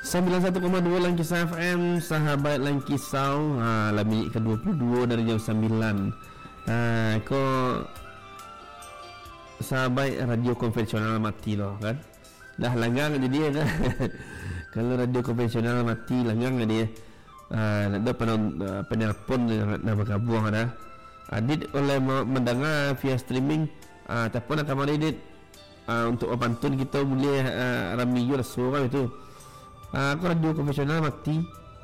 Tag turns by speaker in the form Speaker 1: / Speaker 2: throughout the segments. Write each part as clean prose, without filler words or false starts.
Speaker 1: 91,2 Langkisah FM, sahabat Langkisau. Lah minit ke-22 dari jam 9. Kau sahabat radio konvensional mati loh kan. Dah langgang jadi kan. Kalau radio konvensional mati langgang dia. Ada penelpon nak bergabung ada. Adit oleh mendengar via streaming. Tapi nak kamar edit untuk pantun kita boleh ramiyo suara itu. Aku radio konvensional mati.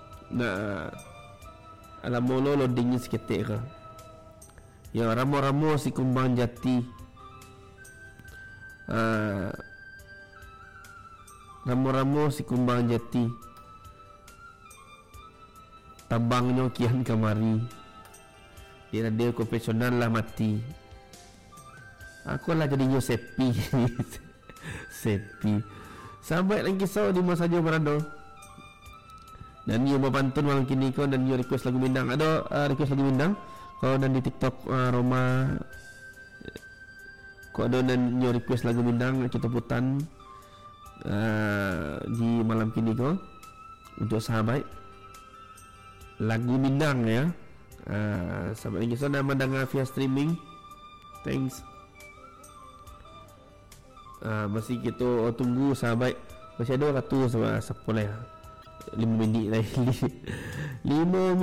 Speaker 1: Alam molo loadingnya seketik ke. Ya ramo-ramo si kumbang jati. Ramo-ramo si kumbang jati. Tabangnya kian kamari. Di radio konvensional lah mati. Aku lah jadinya sepi. Sepi. Sahabat yang kisah di mana saja berada. Dan you mau pantun malam kini kau dan you request lagu Mindang. Ada request lagu Mindang. Kau dan di TikTok Roma. Kau ada dan you request lagu Mindang kita putan di malam kini kau untuk sahabat lagu Mindang ya. Sahabat yang kisah dan mendengar via streaming. Thanks. Masih kita tunggu sahabat. Masih ada 100 siapa lah 5 minit lagi. 5